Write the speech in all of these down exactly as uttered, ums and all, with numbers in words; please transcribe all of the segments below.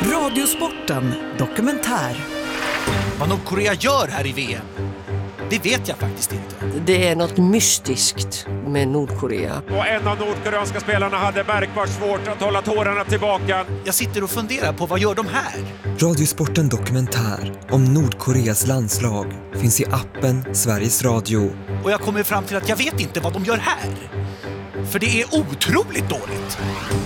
Radiosporten dokumentär. Vad Nordkorea gör här i V M, det vet jag faktiskt inte. Det är något mystiskt med Nordkorea. Och en av nordkoreanska spelarna hade märkbart svårt att hålla tårarna tillbaka. Jag sitter och funderar på vad gör de här? Radiosporten dokumentär om Nordkoreas landslag finns i appen Sveriges Radio. Och jag kommer fram till att jag vet inte vad de gör här. För det är otroligt dåligt.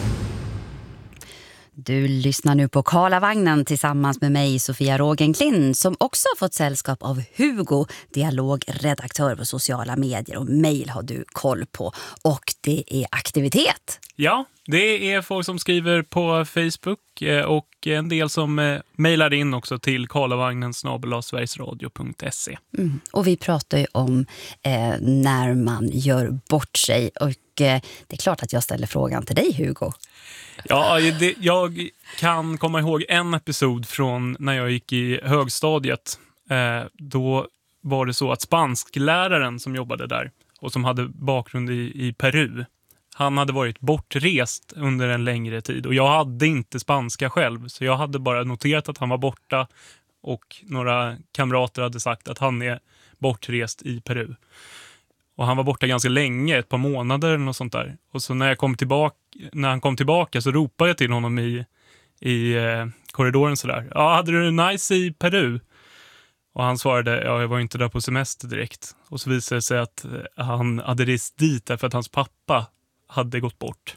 Du lyssnar nu på Karlavagnen tillsammans med mig, Sofia Rogenklin, som också har fått sällskap av Hugo, dialogredaktör på sociala medier, och mejl har du koll på. Och det är aktivitet. Ja, det är folk som skriver på Facebook och en del som mejlar in också till karlavagnen snabel-a sverigesradio punkt se. Mm. Och vi pratar ju om eh, när man gör bort sig, och eh, det är klart att jag ställer frågan till dig, Hugo. Ja, det, jag kan komma ihåg en episod från när jag gick i högstadiet. Eh, då var det så att spanskläraren som jobbade där och som hade bakgrund i, i Peru, han hade varit bortrest under en längre tid. Och jag hade inte spanska själv, så jag hade bara noterat att han var borta. Och några kamrater hade sagt att han är bortrest i Peru. Och han var borta ganska länge, ett par månader eller något sånt där. Och så när, jag kom tillbaka, när han kom tillbaka så ropade jag till honom i, i eh, korridoren sådär. Ja, hade du det nice i Peru? Och han svarade, ja, jag var inte där på semester direkt. Och så visade det sig att han hade rest dit därför att hans pappa hade gått bort.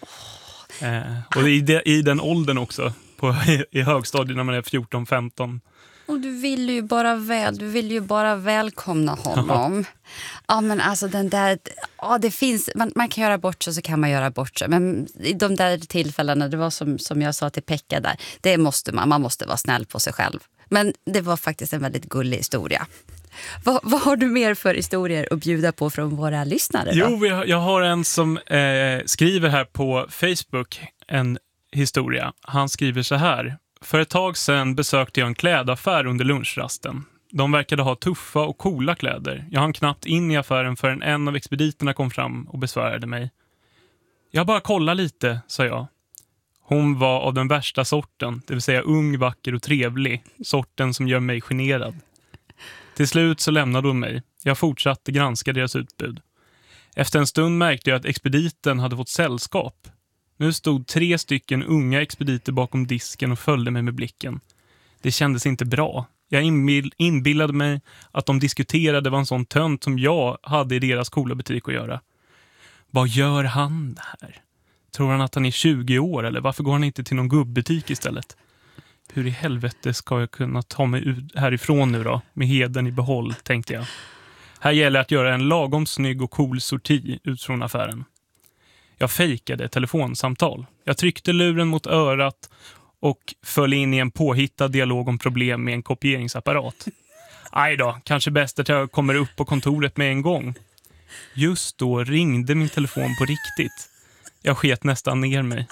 Oh. Eh, och i, de, i den åldern också, på, i, i högstadiet när man är fjorton femton. Och du vill ju bara väl, du vill ju bara välkomna honom. Ja, men alltså den där, ja, det finns, man, man kan göra bort sig, så kan man göra bort sig. Men i de där tillfällena, det var som, som jag sa till Pekka där, det måste man, man måste vara snäll på sig själv. Men det var faktiskt en väldigt gullig historia. Vad, vad har du mer för historier att bjuda på från våra lyssnare då? Jo, jag har en som eh, skriver här på Facebook en historia. Han skriver så här. För ett tag sedan besökte jag en klädaffär under lunchrasten. De verkade ha tuffa och coola kläder. Jag hann knappt in i affären förrän en av expediterna kom fram och besvärade mig. Jag bara kolla lite, sa jag. Hon var av den värsta sorten, det vill säga ung, vacker och trevlig. Sorten som gör mig generad. Till slut så lämnade hon mig. Jag fortsatte granska deras utbud. Efter en stund märkte jag att expediten hade fått sällskap. Nu stod tre stycken unga expediter bakom disken och följde mig med blicken. Det kändes inte bra. Jag inbill- inbillade mig att de diskuterade vad en sån tönt som jag hade i deras coola butik att göra. Vad gör han här? Tror han att han är tjugo år, eller varför går han inte till någon gubbutik istället? Hur i helvete ska jag kunna ta mig ut härifrån nu då, med heden i behåll, tänkte jag. Här gäller att göra en lagom snygg och cool sorti ut från affären. Jag fejkade ett telefonsamtal. Jag tryckte luren mot örat och föll in i en påhittad dialog om problem med en kopieringsapparat. Aj då, kanske bäst att jag kommer upp på kontoret med en gång. Just då ringde min telefon på riktigt. Jag sket nästan ner mig.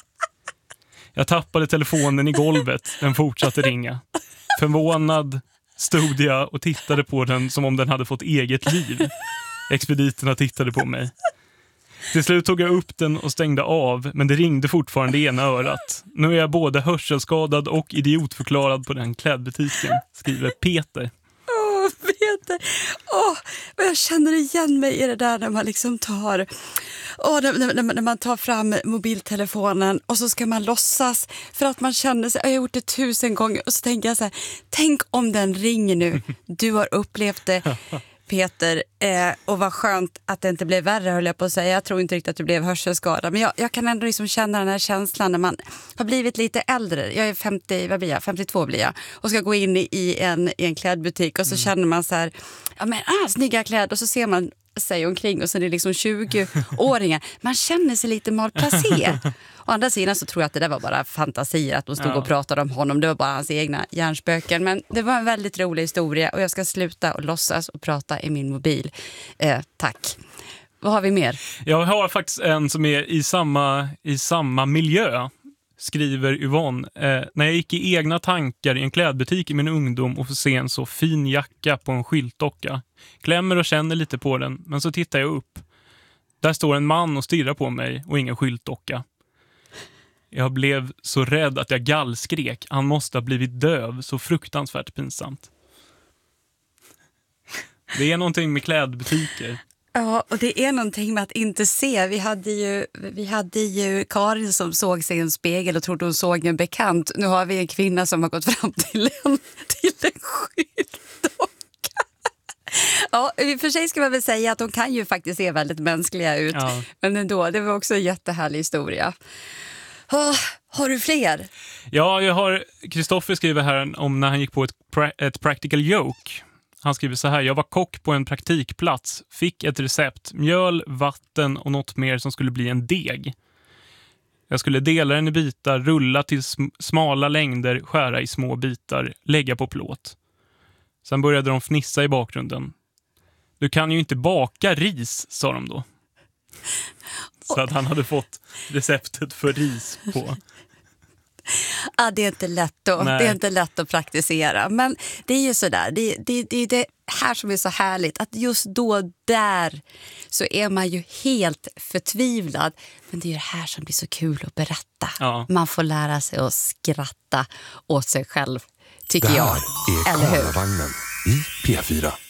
Jag tappade telefonen i golvet. Den fortsatte ringa. Förvånad stod jag och tittade på den som om den hade fått eget liv. Expediterna tittade på mig. Till slut tog jag upp den och stängde av, men det ringde fortfarande i ena örat. Nu är jag både hörselskadad och idiotförklarad på den klädbutiken, skriver Peter. Åh, oh, Peter. Åh, oh, jag känner igen mig i det där när man liksom tar... Oh, när, när, när man tar fram mobiltelefonen och så ska man låtsas för att man känner sig, jag har gjort det tusen gånger, och så tänker jag så här, tänk om den ringer nu. Du har upplevt det, Peter, eh, och vad skönt att det inte blev värre, höll jag på att säga. Jag tror inte riktigt att det blev hörselskada, men jag, jag kan ändå liksom känna den här känslan när man har blivit lite äldre. Jag är femtio, vad blir jag? femtiotvå blir jag, och ska gå in i, i, en, i en klädbutik, och så mm. känner man så här, ja men ah, snygga kläder, och så ser man sig omkring och så är det liksom tjugo-åringar. Man känner sig lite malplacé. Å andra sidan så tror jag att det där var bara fantasier, att de stod ja. och pratade om honom. Det var bara hans egna hjärnspöken. Men det var en väldigt rolig historia, och jag ska sluta och låtsas och prata i min mobil. Eh, tack. Vad har vi mer? Jag har faktiskt en som är i samma, i samma miljö, skriver Yvonne. Eh, när jag gick i egna tankar i en klädbutik i min ungdom och får se en så fin jacka på en skyltdocka. Klämmer och känner lite på den, men så tittar jag upp. Där står en man och stirrar på mig och ingen skyltdocka. Jag blev så rädd att jag gallskrek. Han måste ha blivit döv, så fruktansvärt pinsamt. Det är någonting med klädbutiker. Ja, och det är någonting med att inte se. Vi hade ju, vi hade ju Karin som såg sig i en spegel och trodde hon såg en bekant. Nu har vi en kvinna som har gått fram till en, till en skyltdocka. Ja, i och för sig ska man väl säga att de kan ju faktiskt se väldigt mänskliga ut. Ja. Men ändå, det var också en jättehärlig historia. Oh, har du fler? Ja, jag har... Kristoffer skriver här om när han gick på ett, pra- ett practical joke. Han skriver så här: jag var kock på en praktikplats, fick ett recept, mjöl, vatten och något mer som skulle bli en deg. Jag skulle dela den i bitar, rulla till sm- smala längder, skära i små bitar, lägga på plåt. Sen började de fnissa i bakgrunden. Du kan ju inte baka ris, sa de då. Så att han hade fått receptet för ris på. Ja, det är inte lätt att, det är inte lätt att praktisera. Men det är ju sådär, det, det, det är det här som är så härligt. Att just då där så är man ju helt förtvivlad. Men det är ju det här som blir så kul att berätta. Ja. Man får lära sig att skratta åt sig själv, tycker jag. Det här är Karlavagnen i P fyra.